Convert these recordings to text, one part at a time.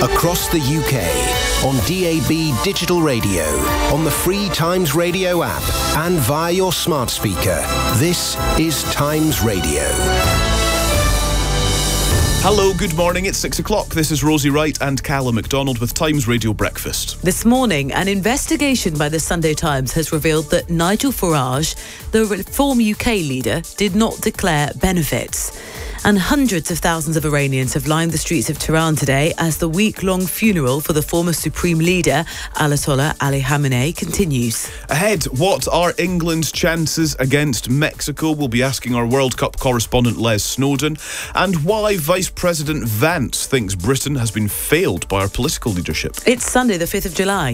Across the UK, on DAB digital radio, on the free Times Radio app, and via your smart speaker. This is Times Radio. Hello, good morning. It's 6 o'clock. This is Rosie Wright and Callum MacDonald with Times Radio Breakfast. This morning, an investigation by the Sunday Times has revealed that Nigel Farage, the Reform UK leader, did not declare benefits. And hundreds of thousands of Iranians have lined the streets of Tehran today as the week-long funeral for the former supreme leader, Ayatollah Ali Khamenei, continues. Ahead, what are England's chances against Mexico? We'll be asking our World Cup correspondent Les Snowdon. And why Vice President Vance thinks Britain has been failed by our political leadership. It's Sunday, the 5th of July.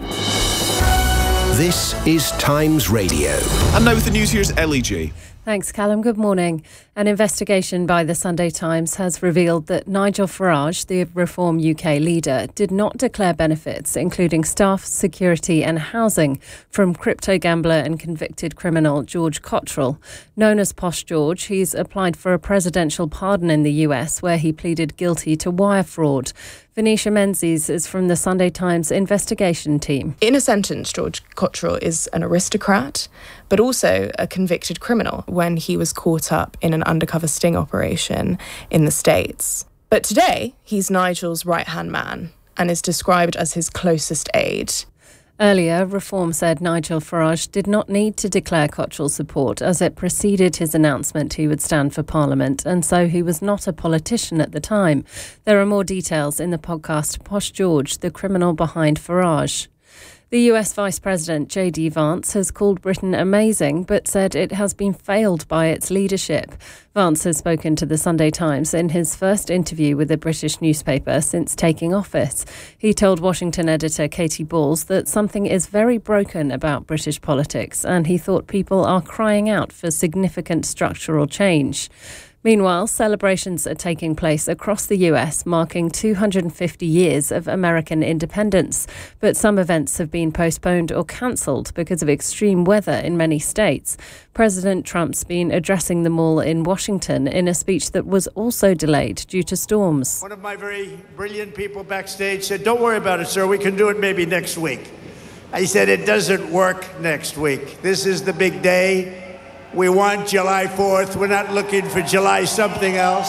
This is Times Radio. And now with the news, here's Ellie J. Thanks, Callum. Good morning. An investigation by the Sunday Times has revealed that Nigel Farage, the Reform UK leader, did not declare benefits, including staff, security and housing, from crypto gambler and convicted criminal George Cottrell. Known as Posh George, he's applied for a presidential pardon in the US, where he pleaded guilty to wire fraud. Venetia Menzies is from the Sunday Times investigation team. In a sentence, George Cottrell is an aristocrat, but also a convicted criminal when he was caught up in an undercover sting operation in the States. But today, he's Nigel's right-hand man and is described as his closest aide. Earlier, Reform said Nigel Farage did not need to declare Cottrell's support as it preceded his announcement he would stand for Parliament, and so he was not a politician at the time. There are more details in the podcast Posh George, the criminal behind Farage. The US Vice President J.D. Vance has called Britain amazing, but said it has been failed by its leadership. Vance has spoken to the Sunday Times in his first interview with a British newspaper since taking office. He told Washington editor Katie Balls that something is very broken about British politics, and he thought people are crying out for significant structural change. Meanwhile, celebrations are taking place across the US, marking 250 years of American independence. But some events have been postponed or cancelled because of extreme weather in many states. President Trump's been addressing them all in Washington in a speech that was also delayed due to storms. One of my very brilliant people backstage said, "Don't worry about it, sir. We can do it maybe next week." I said, "It doesn't work next week. This is the big day. We want July 4th. We're not looking for July something else."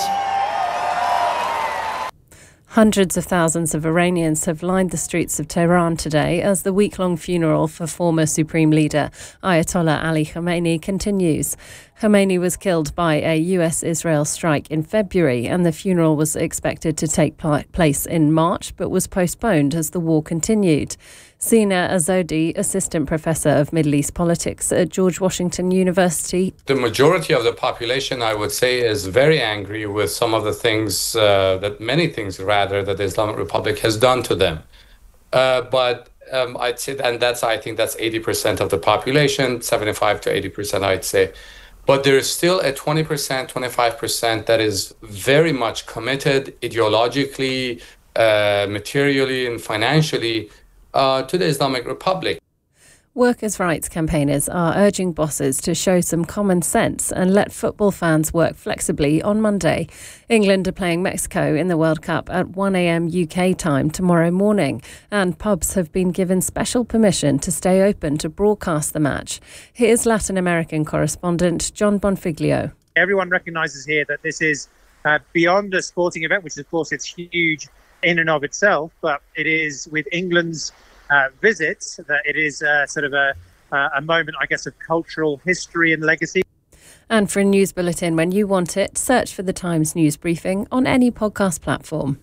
Hundreds of thousands of Iranians have lined the streets of Tehran today as the week-long funeral for former Supreme Leader Ayatollah Ali Khamenei continues. Khamenei was killed by a US-Israel strike in February, and the funeral was expected to take place in March, but was postponed as the war continued. Sina Azodi, Assistant Professor of Middle East Politics at George Washington University. The majority of the population, I would say, is very angry with some of the things, many things that the Islamic Republic has done to them. But I'd say, and I think that's 80% of the population, 75 to 80%, I'd say. But there is still a 20%, 25% that is very much committed ideologically, materially, and financially to the Islamic Republic. Workers' rights campaigners are urging bosses to show some common sense and let football fans work flexibly on Monday. England are playing Mexico in the World Cup at 1 a.m. UK time tomorrow morning, and pubs have been given special permission to stay open to broadcast the match. Here's Latin American correspondent John Bonfiglio. Everyone recognises here that this is beyond a sporting event, which of course it's huge in and of itself, but it is with England's visits that it is sort of a moment, I guess, of cultural history and legacy. And for a news bulletin when you want it, search for the Times News Briefing on any podcast platform.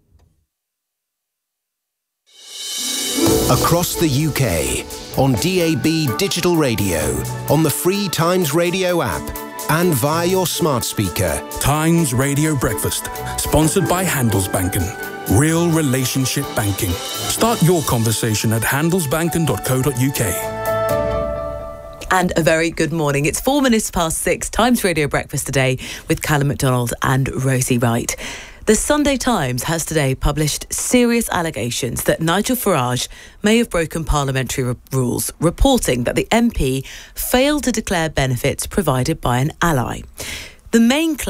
Across the UK, on DAB digital radio, on the free Times Radio app, and via your smart speaker. Times Radio Breakfast, sponsored by Handelsbanken. Real relationship banking. Start your conversation at handelsbanken.co.uk. And a very good morning. It's 4 minutes past 6, Times Radio Breakfast today with Callum MacDonald and Rosie Wright. The Sunday Times has today published serious allegations that Nigel Farage may have broken parliamentary rules, reporting that the MP failed to declare benefits provided by an ally. The main claim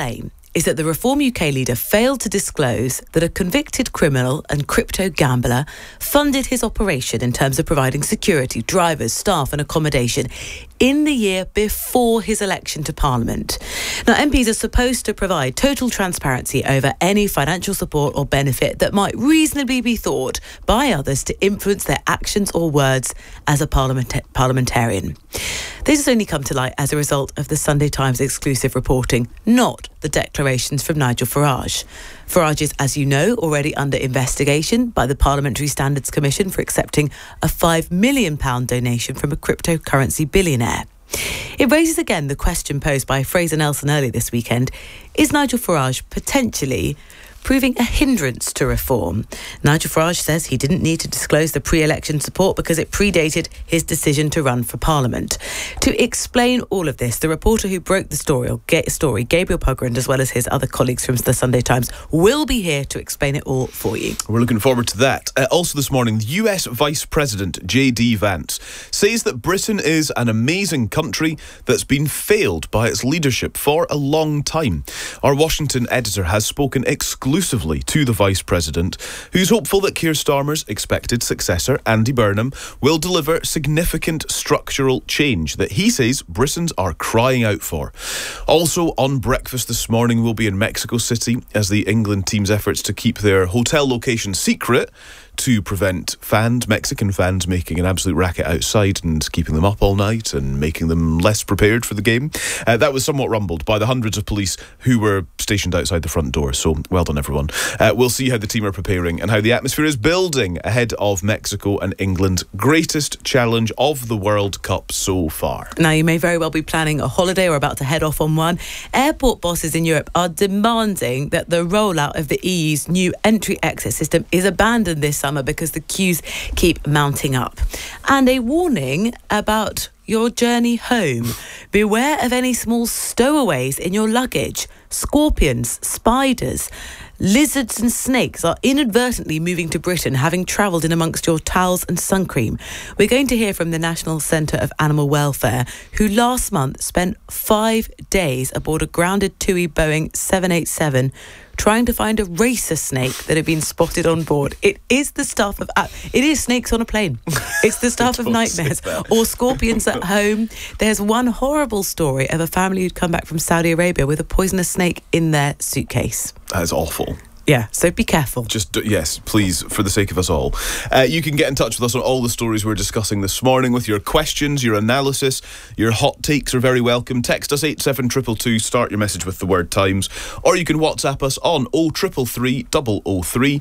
is that the Reform UK leader failed to disclose that a convicted criminal and crypto gambler funded his operation in terms of providing security, drivers, staff and accommodation in the year before his election to Parliament. Now, MPs are supposed to provide total transparency over any financial support or benefit that might reasonably be thought by others to influence their actions or words as a parliamentarian. This has only come to light as a result of the Sunday Times exclusive reporting, not the declarations from Nigel Farage. Farage is, as you know, already under investigation by the Parliamentary Standards Commission for accepting a £5 million donation from a cryptocurrency billionaire. It raises again the question posed by Fraser Nelson earlier this weekend: is Nigel Farage potentially proving a hindrance to reform? Nigel Farage says he didn't need to disclose the pre-election support because it predated his decision to run for Parliament. To explain all of this, the reporter who broke the story, Gabriel Puggrund, as well as his other colleagues from the Sunday Times, will be here to explain it all for you. We're looking forward to that. Also this morning, the US Vice President J.D. Vance says that Britain is an amazing country that's been failed by its leadership for a long time. Our Washington editor has spoken exclusively to the Vice President, who's hopeful that Keir Starmer's expected successor, Andy Burnham, will deliver significant structural change that he says Britons are crying out for. Also on breakfast this morning, we'll be in Mexico City as the England team's efforts to keep their hotel location secret to prevent Mexican fans making an absolute racket outside and keeping them up all night and making them less prepared for the game. That was somewhat rumbled by the hundreds of police who were stationed outside the front door. So well done, everyone. We'll see how the team are preparing and how the atmosphere is building ahead of Mexico and England's greatest challenge of the World Cup so far. Now, you may very well be planning a holiday or about to head off on one. Airport bosses in Europe are demanding that the rollout of the EU's new entry-exit system is abandoned this summer because the queues keep mounting up. And a warning about your journey home. Beware of any small stowaways in your luggage. Scorpions, spiders, lizards and snakes are inadvertently moving to Britain, having travelled in amongst your towels and sun cream. We're going to hear from the National Centre of Animal Welfare, who last month spent 5 days aboard a grounded TUI Boeing 787 trying to find a racer snake that had been spotted on board. It is the stuff of... it is snakes on a plane. It's the stuff of nightmares. Or scorpions at home. There's one horrible story of a family who'd come back from Saudi Arabia with a poisonous snake in their suitcase. That is awful. Yeah, so be careful. Yes, please, for the sake of us all. You can get in touch with us on all the stories we're discussing this morning with your questions, your analysis, your hot takes are very welcome. Text us 87322, start your message with the word Times, or you can WhatsApp us on 0333 003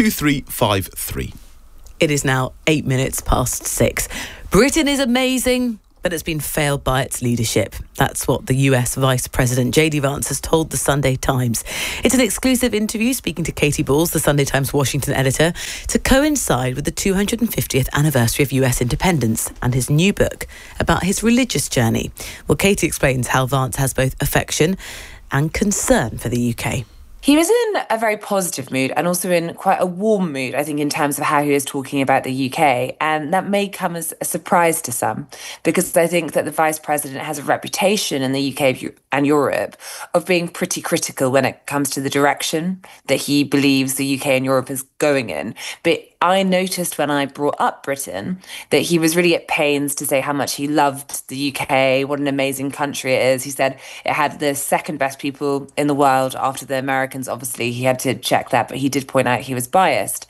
2353. It is now 8 minutes past 6. Britain is amazing, but it's been failed by its leadership. That's what the US Vice President J.D. Vance has told the Sunday Times. It's an exclusive interview speaking to Katie Balls, the Sunday Times Washington editor, to coincide with the 250th anniversary of US independence and his new book about his religious journey. Well, Katie explains how Vance has both affection and concern for the UK. He was in a very positive mood and also in quite a warm mood, I think, in terms of how he was talking about the UK. And that may come as a surprise to some, because I think that the Vice President has a reputation in the UK and Europe of being pretty critical when it comes to the direction that he believes the UK and Europe is going in. But I noticed when I brought up Britain that he was really at pains to say how much he loved the UK, what an amazing country it is. He said it had the second best people in the world after the Americans. Obviously, he had to check that, but he did point out he was biased.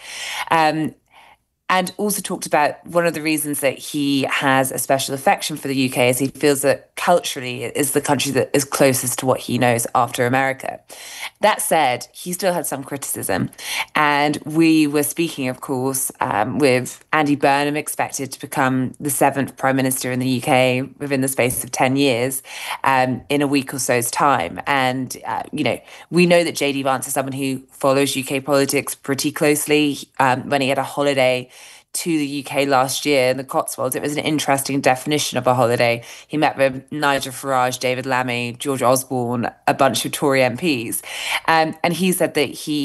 And also talked about one of the reasons that he has a special affection for the UK is he feels that culturally it is the country that is closest to what he knows after America. That said, he still had some criticism. And we were speaking, of course, with Andy Burnham expected to become the 7th Prime Minister in the UK within the space of 10 years in a week or so's time. And, we know that J.D. Vance is someone who follows UK politics pretty closely. When he had a holiday to the UK last year in the Cotswolds, it was an interesting definition of a holiday. He met with Nigel Farage, David Lammy, George Osborne, a bunch of Tory MPs. And he said that he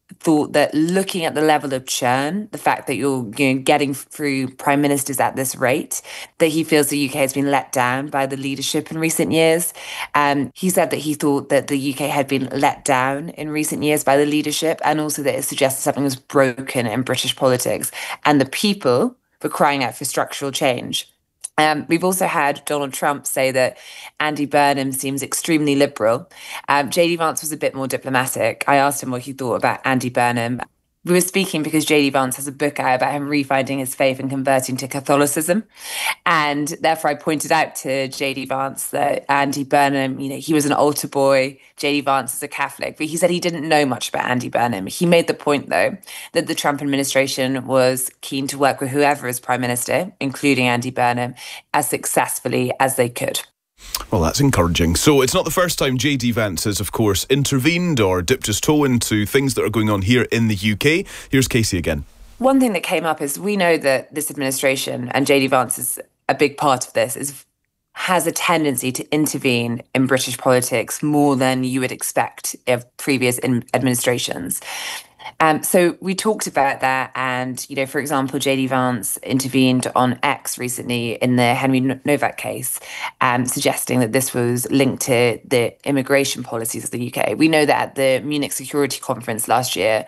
thought that looking at the level of churn, the fact that you're getting through prime ministers at this rate, that he feels the UK has been let down by the leadership in recent years. He said that he thought that the UK had been let down in recent years by the leadership, and also that it suggested something was broken in British politics and the people were crying out for structural change. We've also had Donald Trump say that Andy Burnham seems extremely liberal. JD Vance was a bit more diplomatic. I asked him what he thought about Andy Burnham. We were speaking because JD Vance has a book out about him refinding his faith and converting to Catholicism. And therefore I pointed out to JD Vance that Andy Burnham, he was an altar boy. JD Vance is a Catholic, but he said he didn't know much about Andy Burnham. He made the point, though, that the Trump administration was keen to work with whoever is prime minister, including Andy Burnham, as successfully as they could. Well, that's encouraging. So it's not the first time JD Vance has, of course, intervened or dipped his toe into things that are going on here in the UK. Here's Casey again. One thing that came up is we know that this administration, and JD Vance is a big part of this, has a tendency to intervene in British politics more than you would expect of previous administrations. So we talked about that, and for example, JD Vance intervened on X recently in the Henry Novak case, suggesting that this was linked to the immigration policies of the UK. We know that at the Munich Security Conference last year,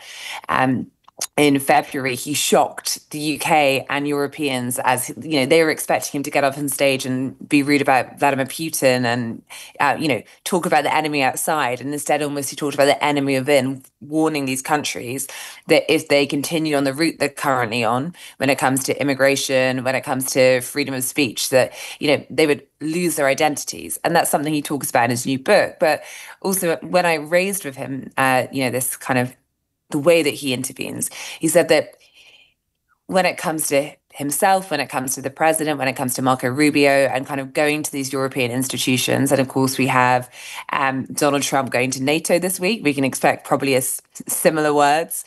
in February, he shocked the UK and Europeans as, they were expecting him to get up on stage and be rude about Vladimir Putin and, talk about the enemy outside. And instead, almost he talked about the enemy within, warning these countries that if they continue on the route they're currently on, when it comes to immigration, when it comes to freedom of speech, that, they would lose their identities. And that's something he talks about in his new book. But also when I raised with him, this kind of the way that he intervenes, he said that when it comes to himself, when it comes to the president, when it comes to Marco Rubio and kind of going to these European institutions, and of course we have Donald Trump going to NATO this week, we can expect probably similar words.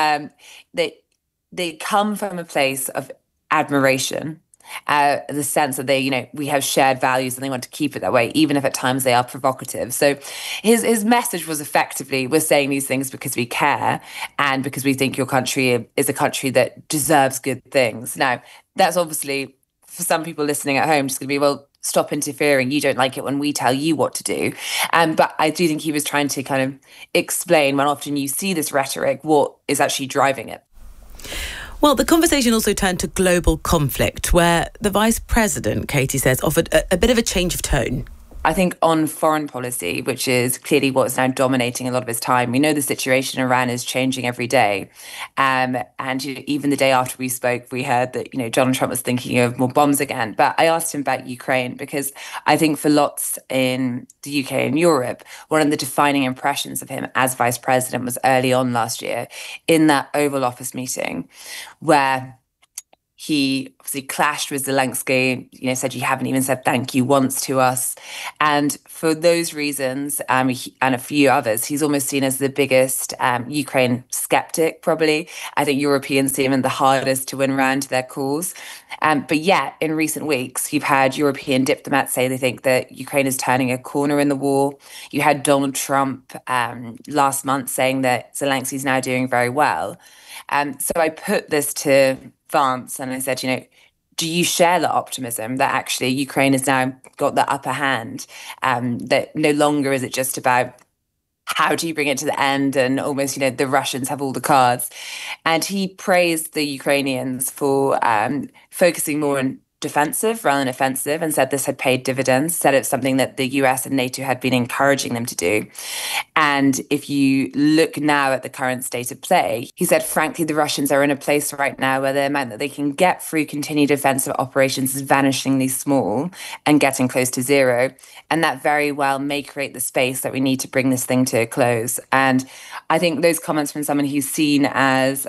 They come from a place of admiration, the sense that we have shared values and they want to keep it that way, even if at times they are provocative. So his message was effectively, we're saying these things because we care and because we think your country is a country that deserves good things. Now, that's obviously, for some people listening at home, just going to be, well, stop interfering. You don't like it when we tell you what to do. But I do think he was trying to kind of explain, when often you see this rhetoric, what is actually driving it. Well, the conversation also turned to global conflict, where the Vice President, Katie says, offered a bit of a change of tone. I think on foreign policy, which is clearly what's now dominating a lot of his time, we know the situation in Iran is changing every day. And even the day after we spoke, we heard that, Donald Trump was thinking of more bombs again. But I asked him about Ukraine because I think for lots in the UK and Europe, one of the defining impressions of him as vice president was early on last year in that Oval Office meeting where he obviously clashed with Zelensky, said you haven't even said thank you once to us. And for those reasons, and a few others, he's almost seen as the biggest Ukraine skeptic, probably. I think Europeans see him as the hardest to win round to their cause. But yet, in recent weeks, you've had European diplomats say they think that Ukraine is turning a corner in the war. You had Donald Trump last month saying that Zelensky is now doing very well. So I put this to Vance and I said, do you share the optimism that actually Ukraine has now got the upper hand, that no longer is it just about how do you bring it to the end and almost, the Russians have all the cards. And he praised the Ukrainians for focusing more on defensive rather than offensive and said this had paid dividends, said it's something that the US and NATO had been encouraging them to do. And if you look now at the current state of play, he said, frankly, the Russians are in a place right now where the amount that they can get through continued offensive operations is vanishingly small and getting close to zero. And that very well may create the space that we need to bring this thing to a close. And I think those comments from someone who's seen as,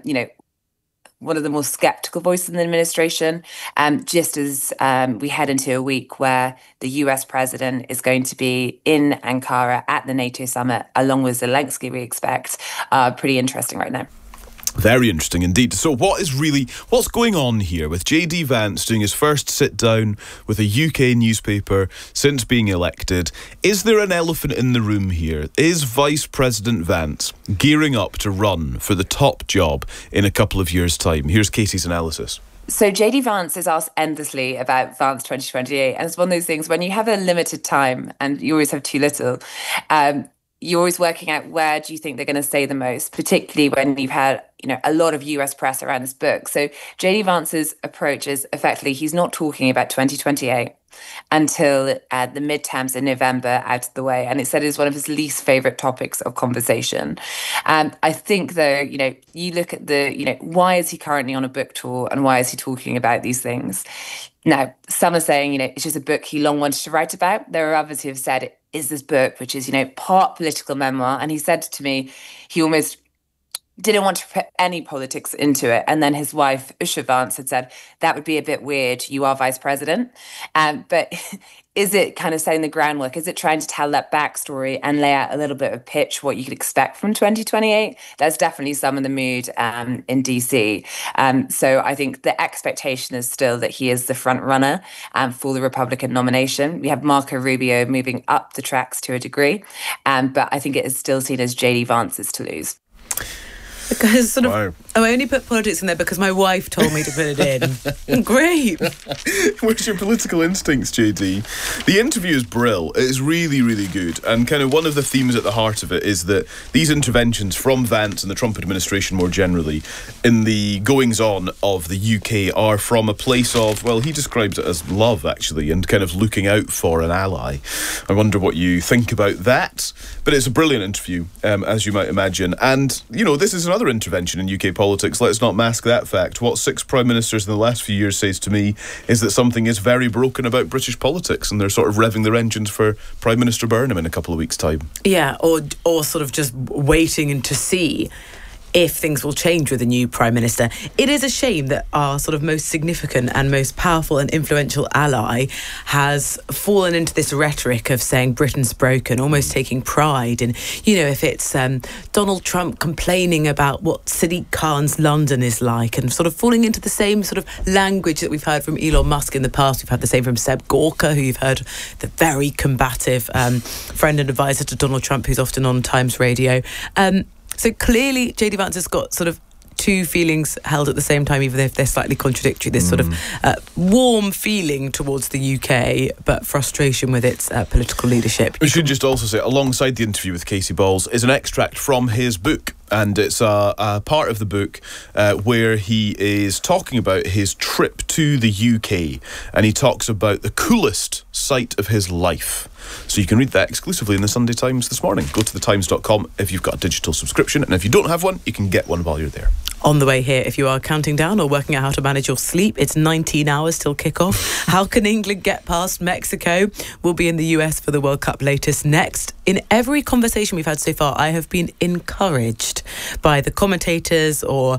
one of the more skeptical voices in the administration, just as we head into a week where the US president is going to be in Ankara at the NATO summit, along with Zelensky, we expect, pretty interesting right now. Very interesting indeed. So what's going on here with JD Vance doing his first sit down with a UK newspaper since being elected? Is there an elephant in the room here? Is Vice President Vance gearing up to run for the top job in a couple of years' time? Here's Casey's analysis. So JD Vance is asked endlessly about Vance 2028, and it's one of those things when you have a limited time and you always have too little, you're always working out where do you think they're going to say the most, particularly when you've had, a lot of US press around this book. So JD Vance's approach is effectively he's not talking about 2028 until the midterms in November out of the way. And it said it's one of his least favourite topics of conversation. I think, though, you look at why is he currently on a book tour and why is he talking about these things? Now, some are saying, it's just a book he long wanted to write about. There are others who have said it is this book, which is, part political memoir. And he said to me, he almost didn't want to put any politics into it. And then his wife, Usha Vance, had said, that would be a bit weird. You are vice president. But is it kind of setting the groundwork? Is it trying to tell that backstory and lay out a little bit of pitch what you could expect from 2028? There's definitely some in the mood in DC. So I think the expectation is still that he is the front runner for the Republican nomination. We have Marco Rubio moving up the tracks to a degree. But I think it is still seen as JD Vance's to lose. Because I only put politics in there because my wife told me to put it in. Great. Where's your political instincts, JD? The interview is brilliant. It is really, really good. And kind of one of the themes at the heart of it is that these interventions from Vance and the Trump administration more generally in the goings-on of the UK are from a place of, well, he describes it as love, actually, and kind of looking out for an ally. I wonder what you think about that. But it's a brilliant interview, as you might imagine. And, this is another intervention in UK politics. Let's not mask that fact. What 6 prime ministers in the last few years says to me is that something is very broken about British politics, and they're sort of revving their engines for Prime Minister Burnham in a couple of weeks' time. Yeah, or sort of just waiting to see if things will change with a new Prime Minister. It is a shame that our sort of most significant and most powerful and influential ally has fallen into this rhetoric of saying Britain's broken, almost taking pride in, if it's Donald Trump complaining about what Sadiq Khan's London is like, and sort of falling into the same sort of language that we've heard from Elon Musk in the past. We've had the same from Seb Gorka, who you've heard, the very combative friend and advisor to Donald Trump, who's often on Times Radio. So clearly, JD Vance has got sort of two feelings held at the same time, even if they're slightly contradictory. This sort of warm feeling towards the UK, but frustration with its political leadership. We should just also say, alongside the interview with Casey Balls is an extract from his book. And it's a part of the book where he is talking about his trip to the UK. And he talks about the coolest sight of his life. So you can read that exclusively in the Sunday Times this morning. Go to thetimes.com if you've got a digital subscription. And if you don't have one, you can get one while you're there. On the way here, if you are counting down or working out how to manage your sleep, it's 19 hours till kickoff. How can England get past Mexico? We'll be in the US for the World Cup latest next. In every conversation we've had so far, I have been encouraged by the commentators or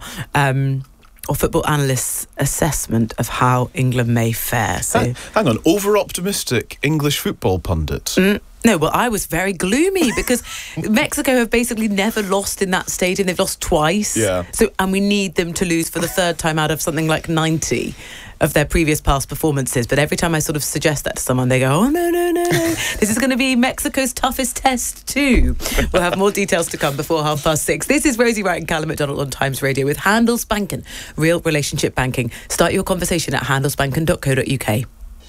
football analysts' assessment of how England may fare. So, hang on, over-optimistic English football pundits? No, well, I was very gloomy because Mexico have basically never lost in that stadium. They've lost twice. Yeah. And we need them to lose for the third time out of something like 90 of their previous past performances. But every time I sort of suggest that to someone, they go, oh, no. This is going to be Mexico's toughest test too. We'll have more details to come before 6:30. This is Rosie Wright and Callum McDonald on Times Radio with Handelsbanken, real relationship banking. Start your conversation at handelsbanken.co.uk.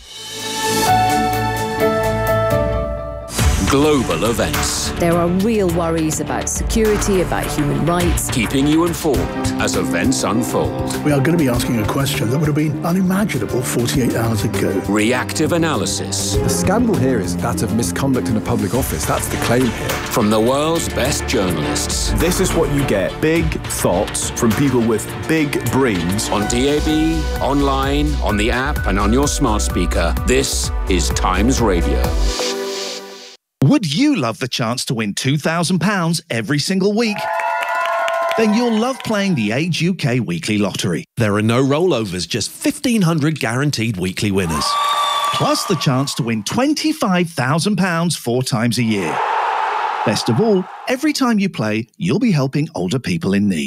Global events. There are real worries about security, about human rights. Keeping you informed as events unfold. We are going to be asking a question that would have been unimaginable 48 hours ago. Reactive analysis. The scandal here is that of misconduct in a public office. That's the claim here. From the world's best journalists. This is what you get. Big thoughts from people with big brains. On DAB, online, on the app, and on your smart speaker. This is Times Radio. Would you love the chance to win £2,000 every single week? Then you'll love playing the Age UK Weekly Lottery. There are no rollovers, just 1,500 guaranteed weekly winners. Plus the chance to win £25,000 4 times a year. Best of all, every time you play, you'll be helping older people in need.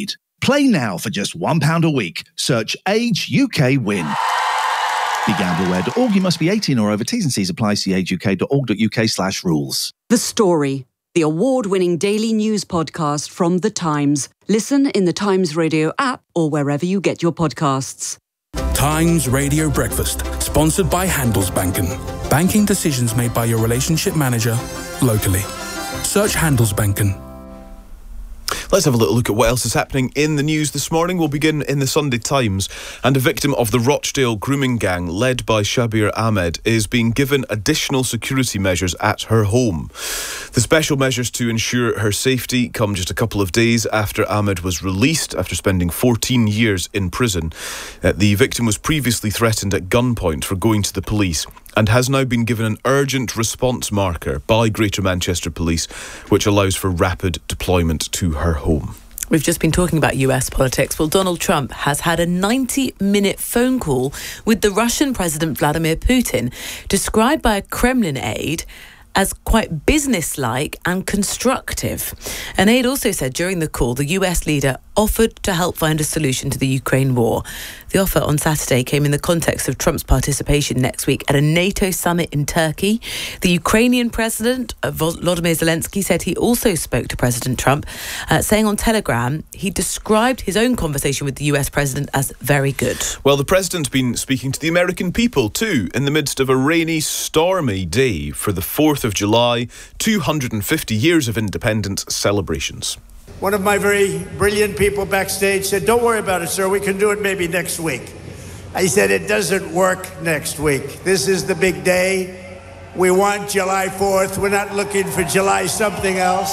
Play now for just £1 a week. Search Age UK Win. BeGambleAware.org. You must be 18 or over. T's and C's apply. See ageuk.org.uk/rules. The Story, the award-winning daily news podcast from The Times. Listen in the Times Radio app or wherever you get your podcasts. Times Radio Breakfast, sponsored by Handelsbanken. Banking decisions made by your relationship manager locally. Search Handelsbanken. Let's have a little look at what else is happening in the news this morning. We'll begin in the Sunday Times. And a victim of the Rochdale grooming gang led by Shabir Ahmed is being given additional security measures at her home. The special measures to ensure her safety come just a couple of days after Ahmed was released after spending 14 years in prison. The victim was previously threatened at gunpoint for going to the police and has now been given an urgent response marker by Greater Manchester Police, which allows for rapid deployment to her home. We've just been talking about US politics. Well, Donald Trump has had a 90-minute phone call with the Russian President Vladimir Putin, described by a Kremlin aide as quite businesslike and constructive. An aide also said during the call the US leader offered to help find a solution to the Ukraine war. The offer on Saturday came in the context of Trump's participation next week at a NATO summit in Turkey. The Ukrainian president, Volodymyr Zelensky, said he also spoke to President Trump, saying on Telegram he described his own conversation with the US president as very good. Well, the president's been speaking to the American people too, in the midst of a rainy, stormy day for the 4th of July, 250 years of independence celebrations. One of my very brilliant people backstage said, "Don't worry about it, sir. We can do it maybe next week." I said, "It doesn't work next week. This is the big day. We want July 4th. We're not looking for July something else.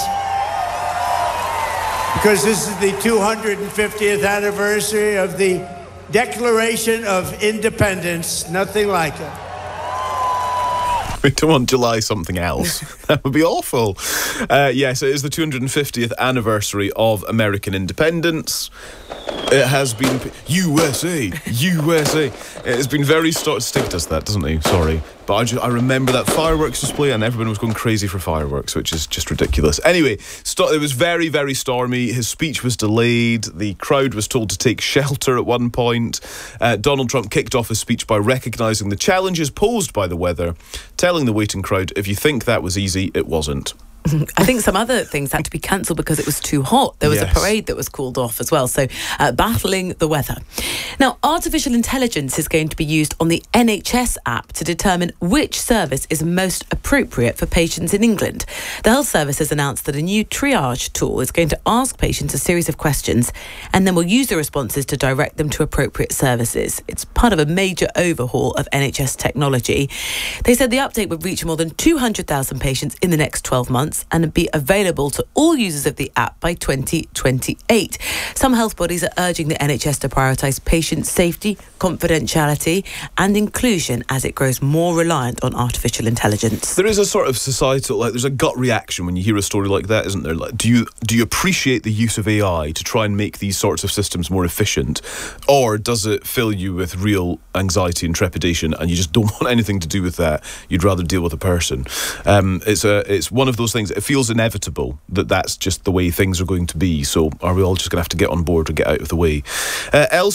Because this is the 250th anniversary of the Declaration of Independence. Nothing like it." We don't want July something else. That would be awful. Yes, it is the 250th anniversary of American independence. It has been... USA! It has been very... Stig does that, doesn't he? Sorry. But I remember that fireworks display and everyone was going crazy for fireworks, which is just ridiculous. Anyway, it was very, very stormy. His speech was delayed. The crowd was told to take shelter at one point. Donald Trump kicked off his speech by recognising the challenges posed by the weather, telling the waiting crowd, if you think that was easy, it wasn't. I think some other things had to be cancelled because it was too hot. There was a parade that was called off as well. So battling the weather. Now, artificial intelligence is going to be used on the NHS app to determine which service is most appropriate for patients in England. The health service has announced that a new triage tool is going to ask patients a series of questions and then will use the responses to direct them to appropriate services. It's part of a major overhaul of NHS technology. They said the update would reach more than 200,000 patients in the next 12 months and be available to all users of the app by 2028. Some health bodies are urging the NHS to prioritise patient safety, confidentiality and inclusion as it grows more reliant on artificial intelligence. There is a sort of societal, there's a gut reaction when you hear a story like that, isn't there? Do you appreciate the use of AI to try and make these sorts of systems more efficient? Or does it fill you with real anxiety and trepidation and you just don't want anything to do with that? You'd rather deal with a person. It's one of those things. It feels inevitable that that's just the way things are going to be. So are we all just going to have to get on board or get out of the way?